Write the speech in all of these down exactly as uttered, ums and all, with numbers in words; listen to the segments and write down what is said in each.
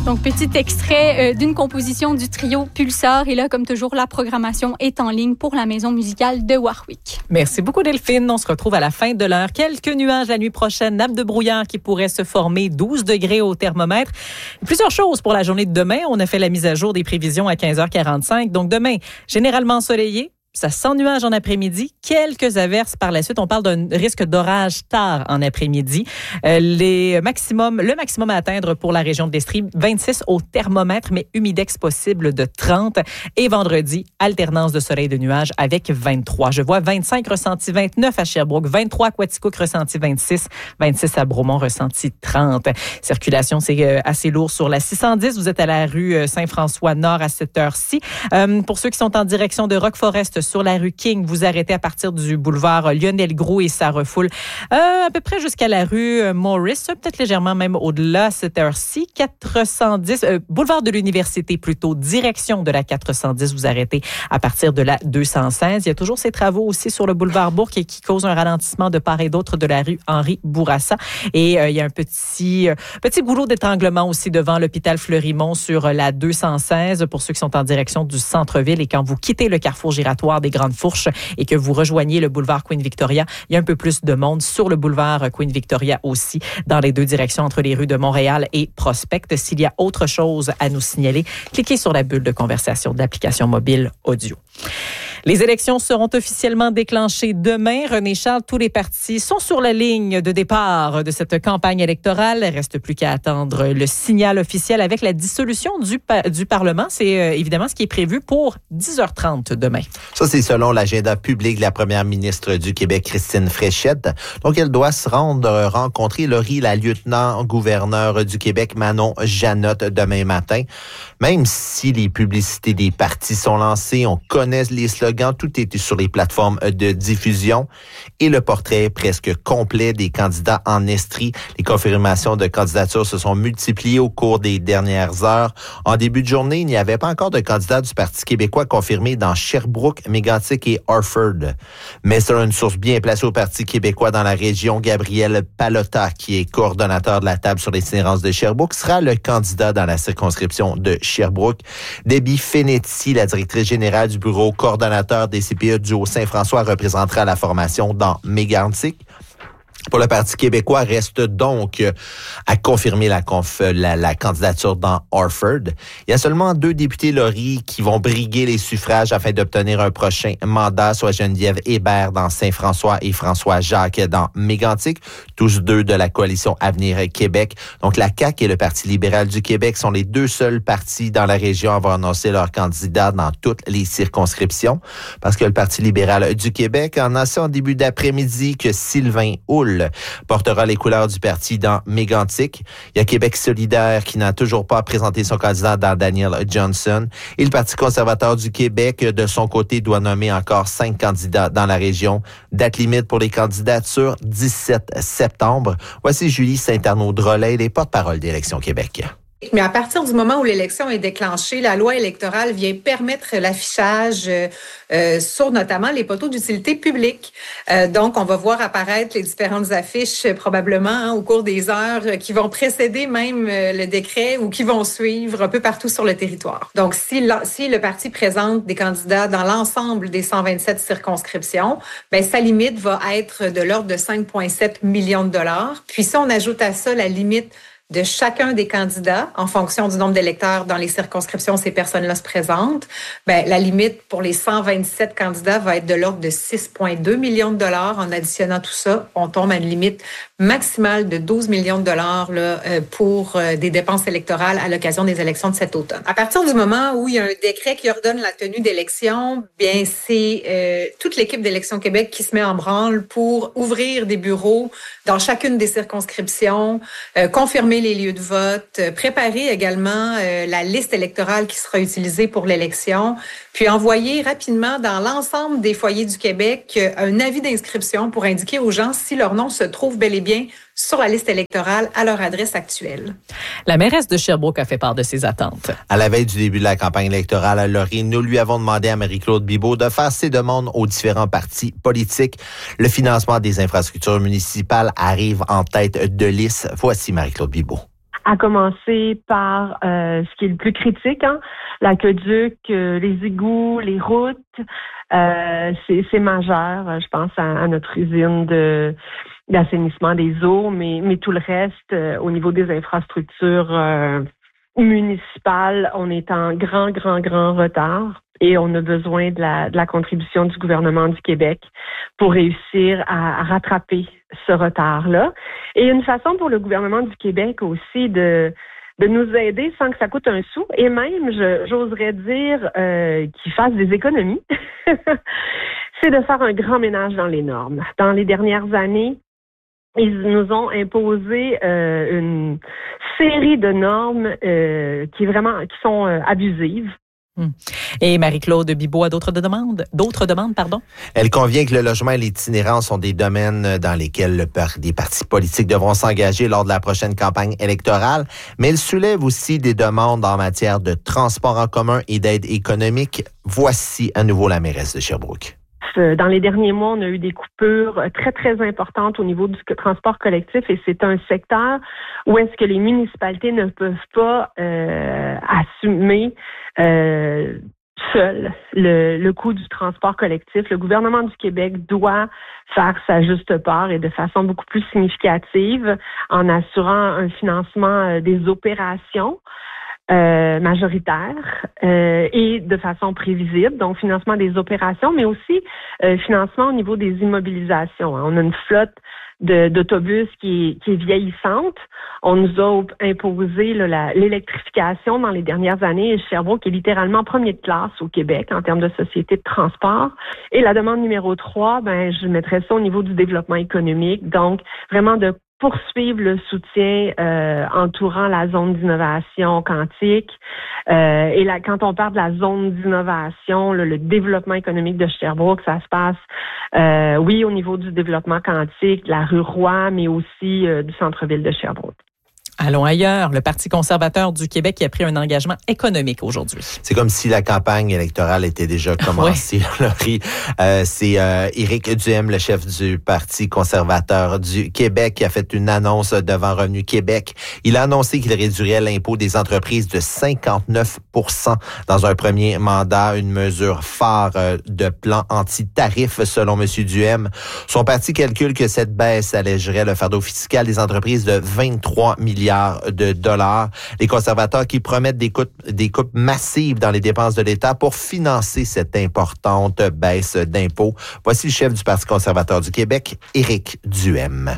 Donc, petit extrait euh, d'une composition du trio Pulsar. Et là, comme toujours, la programmation est en ligne pour la Maison musicale de Warwick. Merci beaucoup, Delphine. On se retrouve à la fin de l'heure. Quelques nuages la nuit prochaine, nappe de brouillard qui pourrait se former, douze degrés au thermomètre. Plusieurs choses pour la journée de demain. On a fait la mise à jour des prévisions à quinze heures quarante-cinq. Donc, demain, généralement ensoleillé. Ça sent nuage en après-midi. Quelques averses par la suite. On parle d'un risque d'orage tard en après-midi. Euh, les maximums, le maximum à atteindre pour la région de l'Estrie, vingt-six au thermomètre, mais humidex possible de trente. Et vendredi, alternance de soleil et de nuages avec vingt-trois. Je vois vingt-cinq ressenti vingt-neuf à Sherbrooke, vingt-trois à Quaticook ressenti vingt-six, vingt-six à Bromont ressenti trente. Circulation, c'est assez lourd sur la six cent dix. Vous êtes à la rue Saint-François-Nord à cette heure-ci. Euh, pour ceux qui sont en direction de Rock-Forest, sur la rue King, vous arrêtez à partir du boulevard Lionel-Groulx et ça refoule euh, à peu près jusqu'à la rue Maurice, peut-être légèrement même au-delà à cette heure-ci. quatre cent dix, euh, boulevard de l'Université plutôt, direction de la quatre cent dix, vous arrêtez à partir de la deux cent seize. Il y a toujours ces travaux aussi sur le boulevard Bourg qui, qui causent un ralentissement de part et d'autre de la rue Henri Bourassa. Et euh, il y a un petit, euh, petit goulot d'étranglement aussi devant l'hôpital Fleurimont sur la deux cent seize pour ceux qui sont en direction du centre-ville. Et quand vous quittez le carrefour giratoire des Grandes Fourches et que vous rejoignez le boulevard Queen Victoria, il y a un peu plus de monde sur le boulevard Queen Victoria aussi, dans les deux directions entre les rues de Montréal et Prospect. S'il y a autre chose à nous signaler, cliquez sur la bulle de conversation de l'application mobile audio. Les élections seront officiellement déclenchées demain. René Charles, tous les partis sont sur la ligne de départ de cette campagne électorale. Il ne reste plus qu'à attendre le signal officiel avec la dissolution du, du Parlement. C'est euh, évidemment ce qui est prévu pour dix heures trente demain. Ça, c'est selon l'agenda public de la première ministre du Québec, Christine Fréchette. Donc, elle doit se rendre rencontrer Laurie, la lieutenant-gouverneur du Québec, Manon Janotte, demain matin. Même si les publicités des partis sont lancées, on connaît les slogans, tout est sur les plateformes de diffusion et le portrait presque complet des candidats en Estrie. Les confirmations de candidature se sont multipliées au cours des dernières heures. En début de journée, il n'y avait pas encore de candidat du Parti québécois confirmé dans Sherbrooke, Mégantic et Harford. Mais selon une source bien placée au Parti québécois dans la région, Gabriel Pallotta, qui est coordonnateur de la table sur l'itinérance de Sherbrooke, sera le candidat dans la circonscription de Sherbrooke. Debbie Fenetti, la directrice générale du bureau coordonnateur des C P E du Haut-Saint-François, représentera la formation dans Mégantic. Pour le Parti québécois, reste donc à confirmer la, conf, la, la candidature dans Harford. Il y a seulement deux députés Laurie qui vont briguer les suffrages afin d'obtenir un prochain mandat, soit Geneviève Hébert dans Saint-François et François Jacques dans Mégantic, tous deux de la coalition Avenir Québec. Donc la C A Q et le Parti libéral du Québec sont les deux seuls partis dans la région à avoir annoncé leurs candidats dans toutes les circonscriptions. Parce que le Parti libéral du Québec a annoncé en début d'après-midi que Sylvain Houle portera les couleurs du parti dans Mégantic. Il y a Québec solidaire qui n'a toujours pas présenté son candidat dans Daniel Johnson. Et le Parti conservateur du Québec, de son côté, doit nommer encore cinq candidats dans la région. Date limite pour les candidatures, dix-sept septembre. Voici Julie Saint-Arnaud-Drolet, les porte-parole d'Élections Québec. Mais à partir du moment où l'élection est déclenchée, la loi électorale vient permettre l'affichage euh, euh, sur notamment les poteaux d'utilité publique. Euh, donc, on va voir apparaître les différentes affiches euh, probablement hein, au cours des heures euh, qui vont précéder même euh, le décret ou qui vont suivre un peu partout sur le territoire. Donc, si, la, si le parti présente des candidats dans l'ensemble des cent vingt-sept circonscriptions, ben sa limite va être de l'ordre de cinq virgule sept millions de dollars. Puis, si on ajoute à ça la limite de chacun des candidats, en fonction du nombre d'électeurs dans les circonscriptions où ces personnes-là se présentent, ben, la limite pour les cent vingt-sept candidats va être de l'ordre de six virgule deux millions de dollars. En additionnant tout ça, on tombe à une limite maximale de douze millions de dollars là, pour des dépenses électorales à l'occasion des élections de cet automne. À partir du moment où il y a un décret qui ordonne la tenue d'élections, bien c'est euh, toute l'équipe d'Élections Québec qui se met en branle pour ouvrir des bureaux dans chacune des circonscriptions, euh, confirmer les lieux de vote, préparer également euh, la liste électorale qui sera utilisée pour l'élection, puis envoyer rapidement dans l'ensemble des foyers du Québec euh, un avis d'inscription pour indiquer aux gens si leur nom se trouve bel et bien sur la liste électorale à leur adresse actuelle. La mairesse de Sherbrooke a fait part de ses attentes. À la veille du début de la campagne électorale, Laurie, nous lui avons demandé à Marie-Claude Bibeau de faire ses demandes aux différents partis politiques. Le financement des infrastructures municipales arrive en tête de liste. Voici Marie-Claude Bibeau. à commencer par euh, ce qui est le plus critique, hein, l'aqueduc, euh, les égouts, les routes. Euh, c'est, c'est majeur. Je pense à, à notre usine de d'assainissement des eaux, mais, mais tout le reste, euh, au niveau des infrastructures euh, municipales, on est en grand, grand, grand retard. Et on a besoin de la, de la contribution du gouvernement du Québec pour réussir à, à rattraper ce retard-là. Et une façon pour le gouvernement du Québec aussi de de nous aider sans que ça coûte un sou, et même, je, j'oserais dire, euh, qu'ils fassent des économies, c'est de faire un grand ménage dans les normes. Dans les dernières années, ils nous ont imposé euh, une série de normes euh, qui est vraiment qui sont euh, abusives. Et Marie-Claude Bibeau a d'autres demandes, d'autres demandes, pardon. Elle convient que le logement et l'itinérance sont des domaines dans lesquels le par- des partis politiques devront s'engager lors de la prochaine campagne électorale, mais elle soulève aussi des demandes en matière de transport en commun et d'aide économique. Voici à nouveau la mairesse de Sherbrooke. Dans les derniers mois, on a eu des coupures très, très importantes au niveau du transport collectif et c'est un secteur où est-ce que les municipalités ne peuvent pas euh, assumer euh, seules le, le coût du transport collectif. Le gouvernement du Québec doit faire sa juste part et de façon beaucoup plus significative en assurant un financement des opérations Euh, majoritaire euh, et de façon prévisible, donc financement des opérations, mais aussi euh, financement au niveau des immobilisations. On a une flotte de, d'autobus qui est, qui est vieillissante. On nous a imposé là, la, l'électrification dans les dernières années et Sherbrooke est littéralement premier de classe au Québec en termes de société de transport. Et la demande numéro trois, ben je mettrais ça au niveau du développement économique, donc vraiment de poursuivre le soutien euh, entourant la zone d'innovation quantique. Euh, et là, quand on parle de la zone d'innovation, le, le développement économique de Sherbrooke, ça se passe, euh, oui, au niveau du développement quantique, de la rue Roy, mais aussi euh, du centre-ville de Sherbrooke. Allons ailleurs. Le Parti conservateur du Québec a pris un engagement économique aujourd'hui. C'est comme si la campagne électorale était déjà commencée. Oui. euh, c'est euh, Éric Duhem, le chef du Parti conservateur du Québec, qui a fait une annonce devant Revenu Québec. Il a annoncé qu'il réduirait l'impôt des entreprises de cinquante-neuf pour cent dans un premier mandat, une mesure phare de plan anti-tarif selon M. Duhem. Son parti calcule que cette baisse allégerait le fardeau fiscal des entreprises de vingt-trois milliards de dollars. Les conservateurs qui promettent des coupes, des coupes massives dans les dépenses de l'État pour financer cette importante baisse d'impôts. Voici le chef du Parti conservateur du Québec, Éric Duhem.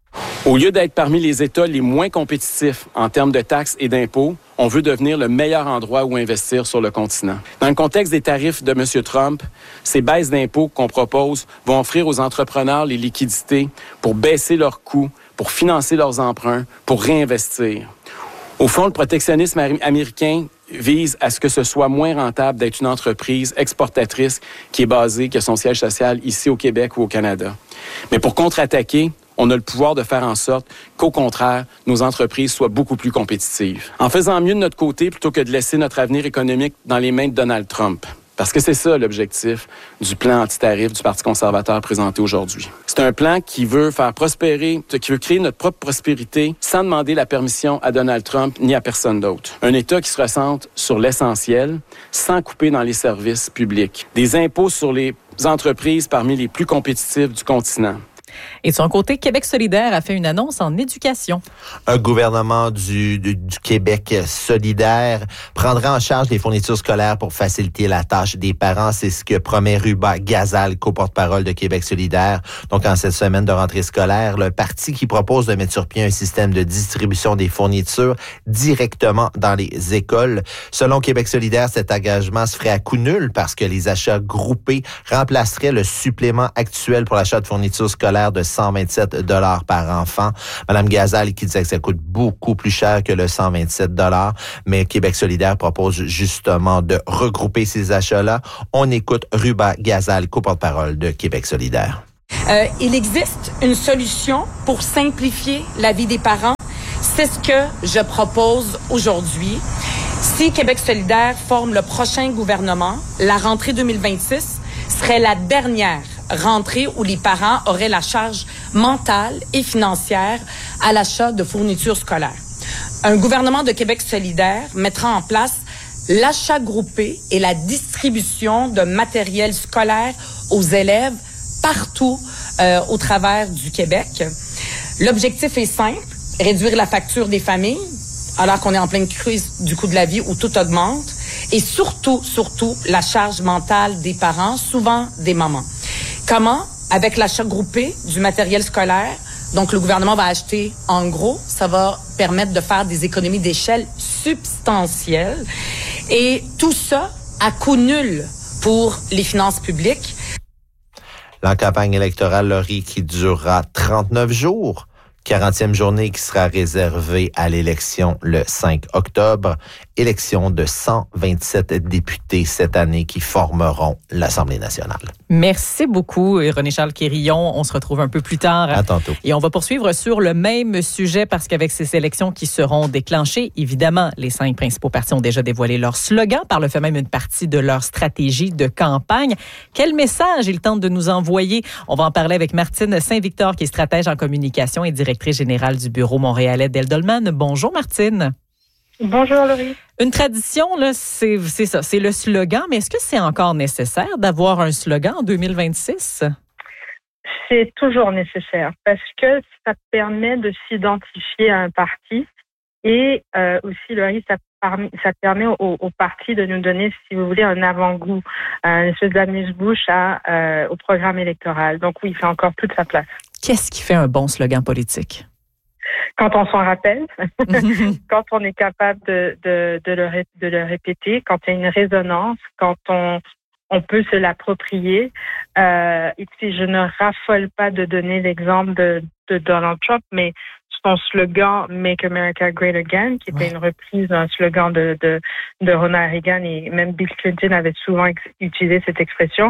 Au lieu d'être parmi les États les moins compétitifs en termes de taxes et d'impôts, on veut devenir le meilleur endroit où investir sur le continent. Dans le contexte des tarifs de M. Trump, ces baisses d'impôts qu'on propose vont offrir aux entrepreneurs les liquidités pour baisser leurs coûts, pour financer leurs emprunts, pour réinvestir. Au fond, le protectionnisme américain vise à ce que ce soit moins rentable d'être une entreprise exportatrice qui est basée, qui a son siège social ici au Québec ou au Canada. Mais pour contre-attaquer, on a le pouvoir de faire en sorte qu'au contraire, nos entreprises soient beaucoup plus compétitives. En faisant mieux de notre côté plutôt que de laisser notre avenir économique dans les mains de Donald Trump. Parce que c'est ça l'objectif du plan anti-tarif du Parti conservateur présenté aujourd'hui. C'est un plan qui veut faire prospérer, qui veut créer notre propre prospérité sans demander la permission à Donald Trump ni à personne d'autre. Un État qui se recentre sur l'essentiel sans couper dans les services publics. Des impôts sur les entreprises parmi les plus compétitifs du continent. Et de son côté, Québec solidaire a fait une annonce en éducation. Un gouvernement du, du, du Québec solidaire prendra en charge les fournitures scolaires pour faciliter la tâche des parents. C'est ce que promet Ruba Gazal, co-porte-parole de Québec solidaire. Donc, en cette semaine de rentrée scolaire, le parti qui propose de mettre sur pied un système de distribution des fournitures directement dans les écoles. Selon Québec solidaire, cet engagement se ferait à coût nul parce que les achats groupés remplaceraient le supplément actuel pour l'achat de fournitures scolaires de cent vingt-sept dollars par enfant. Madame Gazal qui disait que ça coûte beaucoup plus cher que le cent vingt-sept dollars, mais Québec solidaire propose justement de regrouper ces achats-là. On écoute Ruba Gazal, co-porte-parole de Québec solidaire. Euh, il existe une solution pour simplifier la vie des parents. C'est ce que je propose aujourd'hui. Si Québec solidaire forme le prochain gouvernement, la rentrée deux mille vingt-six serait la dernière rentrée où les parents auraient la charge mentale et financière à l'achat de fournitures scolaires. un gouvernement de Québec solidaire mettra en place l'achat groupé et la distribution de matériel scolaire aux élèves partout euh, au travers du Québec. L'objectif est simple, réduire la facture des familles, alors qu'on est en pleine crise du coût de la vie où tout augmente, et surtout, surtout, la charge mentale des parents, souvent des mamans. Comment? Avec l'achat groupé du matériel scolaire. Donc, le gouvernement va acheter en gros. Ça va permettre de faire des économies d'échelle substantielles. Et tout ça à coût nul pour les finances publiques. La campagne électorale, Laurie, qui durera trente-neuf jours. quarantième journée qui sera réservée à l'élection le cinq octobre. Élection de cent vingt-sept députés cette année qui formeront l'Assemblée nationale. Merci beaucoup, René-Charles Quérillon. On se retrouve un peu plus tard. À tantôt. Et on va poursuivre sur le même sujet parce qu'avec ces élections qui seront déclenchées, évidemment, les cinq principaux partis ont déjà dévoilé leur slogan, par le fait même une partie de leur stratégie de campagne. Quel message ils tentent de nous envoyer? On va en parler avec Martine Saint-Victor, qui est stratège en communication et directrice générale du bureau montréalais d'Eldolman. Bonjour, Martine. Bonjour, Laurie. Une tradition, là, c'est, c'est ça, c'est le slogan, mais est-ce que c'est encore nécessaire d'avoir un slogan en deux mille vingt-six? C'est toujours nécessaire parce que ça permet de s'identifier à un parti et euh, aussi, Laurie, ça, ça permet au, au parti de nous donner, si vous voulez, un avant-goût, une espèce d'amuse-bouche à, euh, au programme électoral. Donc oui, il fait encore toute sa place. Qu'est-ce qui fait un bon slogan politique? Quand on s'en rappelle, quand on est capable de, de, de, le, de le répéter, quand il y a une résonance, quand on, on peut se l'approprier. Euh, écoutez, je ne raffole pas de donner l'exemple de, de Donald Trump, mais son slogan « Make America Great Again », qui était ouais. une reprise d'un slogan de, de, de Ronald Reagan, et même Bill Clinton avait souvent ex- utilisé cette expression.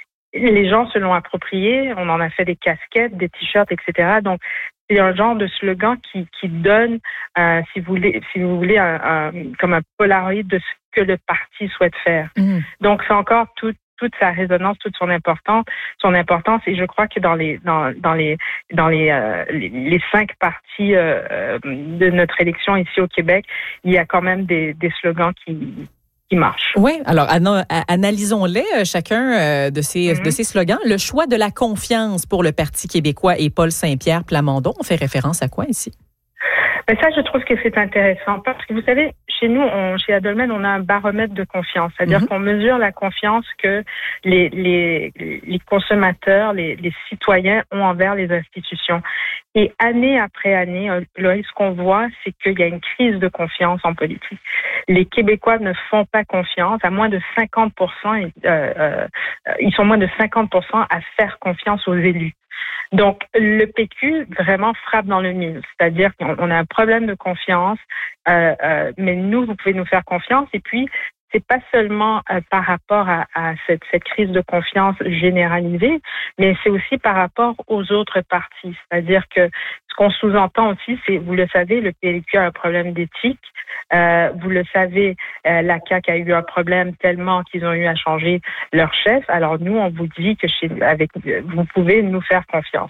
Les gens se l'ont approprié, on en a fait des casquettes, des t-shirts, et cetera. Donc, c'est un genre de slogan qui, qui donne, euh, si vous voulez, si vous voulez, un, un, comme un polaroid de ce que le parti souhaite faire. Mmh. Donc, c'est encore tout, toute sa résonance, toute son importance, son importance. Et je crois que dans les, dans, dans les, dans les, euh, les, les cinq partis euh, de notre élection ici au Québec, il y a quand même des, des slogans qui qui marche. Oui, alors ana- analysons-les euh, chacun euh, de ces mm-hmm. de ces slogans. Le choix de la confiance pour le Parti québécois et Paul Saint-Pierre Plamondon, on fait référence à quoi ici? Ben ça, je trouve que c'est intéressant parce que vous savez, chez nous, on, chez Eldolman, on a un baromètre de confiance, c'est-à-dire mm-hmm. qu'on mesure la confiance que les les, les consommateurs, les, les citoyens ont envers les institutions. Et année après année, Laurie, ce qu'on voit, c'est qu'il y a une crise de confiance en politique. Les Québécois ne font pas confiance, à moins de cinquante pour cent, euh, euh, ils sont moins de cinquante pour cent à faire confiance aux élus. Donc, le P Q vraiment frappe dans le mille, c'est-à-dire qu'on a un problème de confiance, euh, euh, mais nous, vous pouvez nous faire confiance. Et puis, c'est pas seulement euh, par rapport à, à cette, cette crise de confiance généralisée, mais c'est aussi par rapport aux autres partis. C'est-à-dire que ce qu'on sous-entend aussi, c'est, vous le savez, le P L Q a un problème d'éthique. Euh, vous le savez, euh, la C A Q a eu un problème tellement qu'ils ont eu à changer leur chef. Alors nous, on vous dit que chez, avec, vous pouvez nous faire confiance.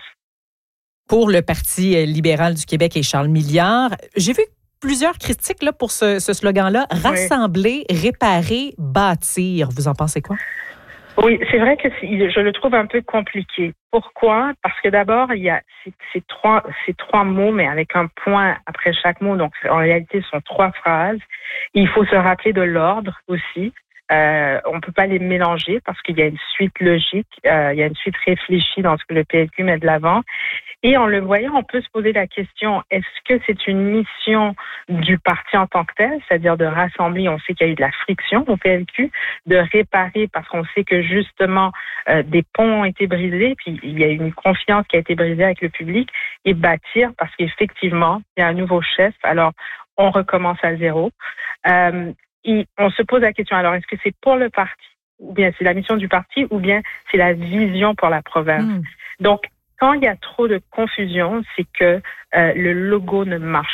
Pour le Parti libéral du Québec et Charles Milliard, j'ai vu plusieurs critiques là, pour ce, ce slogan-là. Rassembler, oui. réparer, bâtir. Vous en pensez quoi? Oui, c'est vrai que c'est, je le trouve un peu compliqué. Pourquoi? Parce que d'abord, il y a ces, ces trois, ces trois mots, mais avec un point après chaque mot. Donc, en réalité, ce sont trois phrases. Et il faut se rappeler de l'ordre aussi. Euh, on peut pas les mélanger parce qu'il y a une suite logique, euh, il y a une suite réfléchie dans ce que le P L Q met de l'avant. Et en le voyant, on peut se poser la question, est-ce que c'est une mission du parti en tant que tel, c'est-à-dire de rassembler, on sait qu'il y a eu de la friction au P L Q, de réparer parce qu'on sait que justement euh, des ponts ont été brisés, puis il y a une confiance qui a été brisée avec le public, et bâtir parce qu'effectivement, il y a un nouveau chef, alors on recommence à zéro. Euh, Et on se pose la question, alors est-ce que c'est pour le parti, ou bien c'est la mission du parti, ou bien c'est la vision pour la province? Mmh. Donc, quand il y a trop de confusion, c'est que euh, le logo ne marche